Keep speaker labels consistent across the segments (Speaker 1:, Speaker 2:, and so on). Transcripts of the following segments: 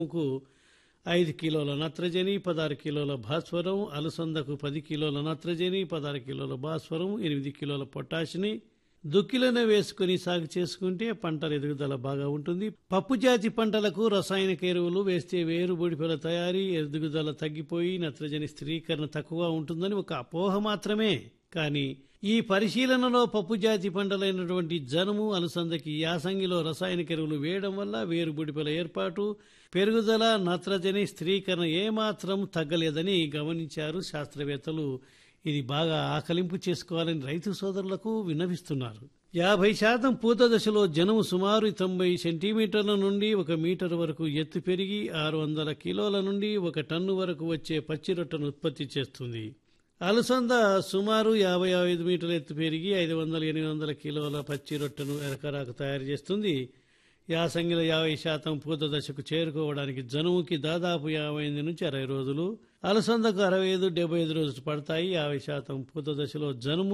Speaker 1: కు 5 కిలోల నత్రజని, 16 కిలోల భాస్వరం, అలసందకు 10 కిలోల నత్రజని, 16 కిలోల భాస్వరం, 8 కిలోల పొటాషిని దుక్కిలోనే వేసుకుని సాగు చేసుకుంటే పంటల ఎదుగుదల బాగా ఉంటుంది. పప్పు జాతి పంటలకు రసాయనిక ఎరువులు వేస్తే వేరు బూడిపల తయారీ, ఎదుగుదల తగ్గిపోయి నత్రజని స్థిరీకరణ తక్కువ ఉంటుందని ఒక అపోహ మాత్రమే. కానీ ఈ పరిశీలనలో పప్పు జాతి పంటలైనటువంటి జనుము, అలసందకి యాసంగిలో రసాయనిక ఎరువులు వేయడం వల్ల వేరు బూడిపల ఏర్పాటు, పెరుగుదల, నత్రజని స్థిరీకరణ ఏమాత్రం తగ్గలేదని గమనించారు శాస్త్రవేత్తలు. ఇది బాగా ఆకలింపు చేసుకోవాలని రైతు సోదరులకు విన్నవిస్తున్నారు. 50% పూత దశలో జనుము సుమారు 90 సెంటీమీటర్ల నుండి 1 మీటర్ వరకు ఎత్తు పెరిగి 600 కిలోల నుండి 1 టన్ను వరకు వచ్చే పచ్చి రొట్టెను ఉత్పత్తి చేస్తుంది. అలసంద సుమారు 50-55 మీటర్ల ఎత్తు పెరిగి 500-800 కిలోల పచ్చి రొట్టెను ఎకరాకు తయారు చేస్తుంది. యాసంగిలో 50% పూత దశకు చేరుకోవడానికి జనుముకి దాదాపు 58 నుంచి 60 రోజులు, అలసందకు 65-75 రోజులు పడతాయి. 50% పూత దశలో జనుము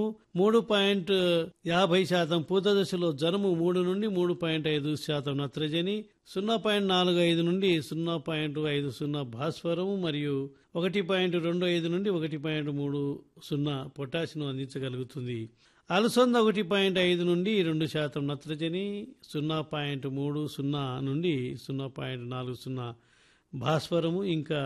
Speaker 1: 3.50% పూత దశలో జనుము 3 నుండి 3.5% నత్రజని, 0.45 నుండి 0.50 భాస్వరము మరియు 1.25 నుండి 1.30 పొటాషియం అందించగలుగుతుంది. అలసంద 1.5 నుండి 2% నత్రజని, 0.30 నుండి 0.40 భాస్వరము, ఇంకా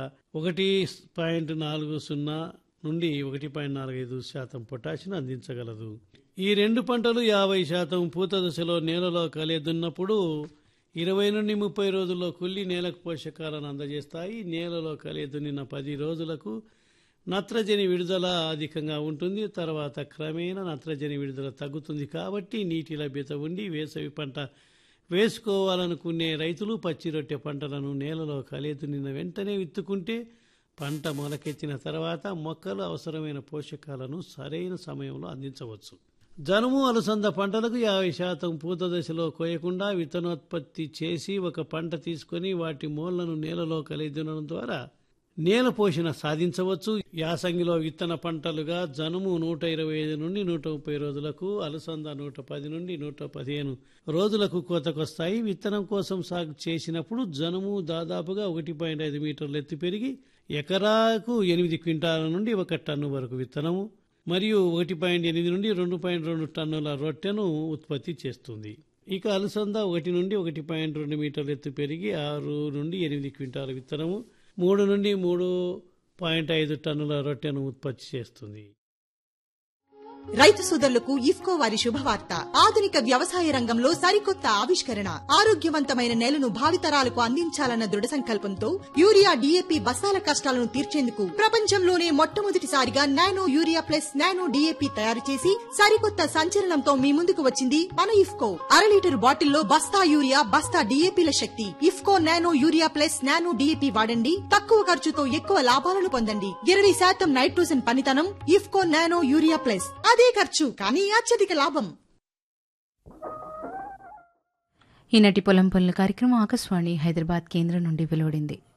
Speaker 1: 1.40 నుండి 1.45% పొటాషియం అందించగలదు. ఈ రెండు పంటలు 50% పూత దశలో నేలలో కలియదున్నప్పుడు 20 నుండి 30 రోజుల్లో కుళ్ళి నేలకు పోషకాలను అందజేస్తాయి. నేలలో కలియదున్నిన 10 రోజులకు నత్రజని విడుదల అధికంగా ఉంటుంది. తర్వాత క్రమేణా నత్రజని విడుదల తగ్గుతుంది. కాబట్టి నీటి లభ్యత ఉండి వేసవి పంట వేసుకోవాలనుకునే రైతులు పచ్చి రొట్టె పంటలను నేలలో కలియదున్నిన వెంటనే విత్తుకుంటే పంట మొలకెత్తిన తర్వాత మొక్కలు అవసరమైన పోషకాలను సరైన సమయంలో అందించవచ్చు. జనుము, అలసంద పంటలకు 50% పూత దశలో కోయకుండా విత్తనోత్పత్తి చేసి ఒక పంట తీసుకొని వాటి మూలను నేలలో కలియదున్నడం ద్వారా నేల పోషణ సాధించవచ్చు. యాసంగిలో విత్తన పంటలుగా జనుము 125 నుండి 130 రోజులకు, అలసంద 110 నుండి 115 రోజులకు కోతకొస్తాయి. విత్తనం కోసం సాగు చేసినప్పుడు జనుము దాదాపుగా 1.5 మీటర్ల ఎత్తు పెరిగి ఎకరాకు 8 క్వింటాల నుండి 1 టన్ను వరకు విత్తనము మరియు 1.8 నుండి 2.2 టన్నుల రొట్టెను ఉత్పత్తి చేస్తుంది. ఇక అలసంద 1 నుండి 1.2 మీటర్ల ఎత్తు పెరిగి 6 నుండి 8 క్వింటాల విత్తనము, 3 నుండి 3.5 టన్నుల రొట్టెను ఉత్పత్తి చేస్తుంది.
Speaker 2: రైతు సోదరులకు ఇఫ్కో వారి శుభవార్త. ఆధునిక వ్యవసాయ రంగంలో సరికొత్త ఆవిష్కరణ. ఆరోగ్యవంతమైన నేలను భావితరాలకు అందించాలన్న దృఢ సంకల్పంతో యూరియా, DAP బస్తాల కష్టాలను తీర్చేందుకు ప్రపంచంలోనే మొట్టమొదటిసారిగా nano urea plus nano DAP తయారు చేసి సరికొత్త సంచలనంతో మీ ముందుకు వచ్చింది మన ఇఫ్కో. 1/2 లీటర్ బాటిల్లో బస్తా యూరియా, బస్తా DAPల శక్తి. IFFCO nano urea plus nano DAP వాడండి. తక్కువ ఖర్చుతో ఎక్కువ లాభాలను పొందండి. 20% నైట్రోజన్ పనితనం. IFFCO nano urea plus. అదే ఖర్చు కానీ అత్యధిక లాభం.
Speaker 3: ఈనాటి పొలం పనుల కార్యక్రమం ఆకాశవాణి హైదరాబాద్ కేంద్రం నుండి వెలువడింది.